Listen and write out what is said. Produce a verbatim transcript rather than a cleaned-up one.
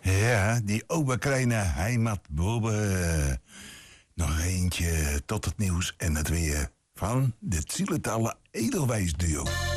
Ja, die Oberkreiner Heimat Bobbe. Nog eentje tot het nieuws en het weer van de Zielentallen Edelwijs duo.